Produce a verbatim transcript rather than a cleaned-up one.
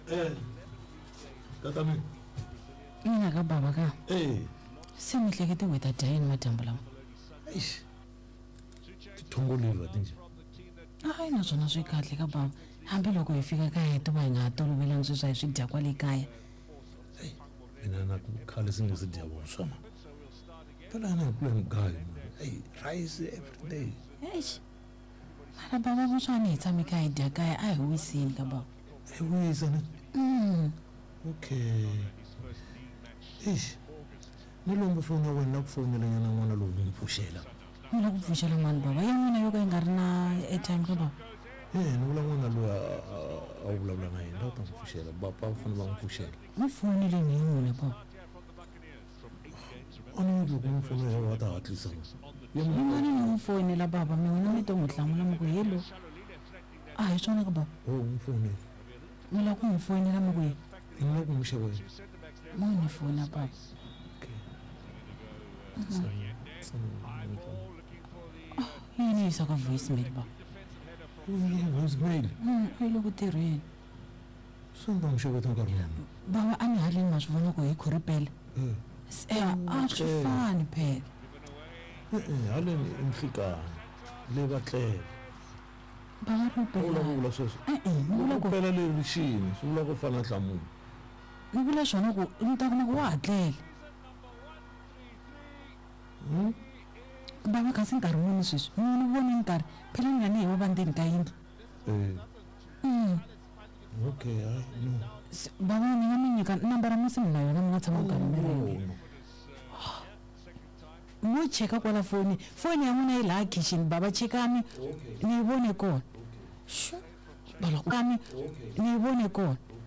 Eh. Tatami. Mina ka baba ka. Eh. Sengihlekete wetha dayini madambu lama. Eish. Tithongoliwa tinje. Hayi naswona swi kahle ka baba. Hambi loko hi fika kaya hi tuva hi nga tolovelangi sweswi hi swi dya kwale kaya. Mina na ku khale singesi dya vuswa ma. Phela na kule mgayi ma. Hey, rice every day. Eish. Mara baba vuswa ni hi tshame kaya hi dya kaya a hi wisini ka baba. Hi wisa na. Mm. Okay. Eish. Nilombe foni ya wena ku fonela nyana n'wana lowu ni pfuxela. Ni la ku pfuxela mani baba ya n'wina yo ka yi nga ri na airtime ka baba. Eh, ni vula n'wana loyi a vulavula na yena la ta n'wi pfuxela baba va fanele va n'wi pfuxela. N'wi fonile ni yini baba? A ni loko n'wi fonela va ta hatlisa ma. Yin'wana ni n'wi fonela baba mi n'wina mi to n'wi hlamula mi ku hello. A hi swona ka baba. Oh, n'wi fonela. Mi la ku n'wi fonela mi ku yini? Ni la ku n'wi xewela. Mo ni fona baba. Yini yisa ka voicemail ba? Yini voicemail? Mm, hi loko tirheni. Swi nga n'wi xeweta nkarhi muni? Baba a ni haleni ma swi vona ku hi khoripela. Eh. Eh, a swi fani phela. Eh, haleni i nhlikani leyi va tlela. Baba ri U pela. vula ku vula sweswo? Eh, ni vula ku Pela leri xini swi vula ku fana na nhlamulo. ni vula swona ku ni ta kuma ku wa ha tlela. Hmm? Baba kasi nkarhi muni sweswi ni voni nkarhi phela ni nga ni hi va vandzeni ka yindlu. Eh. Mm. Okay, hayi no. S- Baba ni nga mi nyika nambara mi se mi na yona mi nga tshama nkarhi mi ri. Mo cheka kwala foni foni ya n'wina yi laha kitchen baba chekani ni yi vone kona. Sure. Bala kani ni yi vone kona.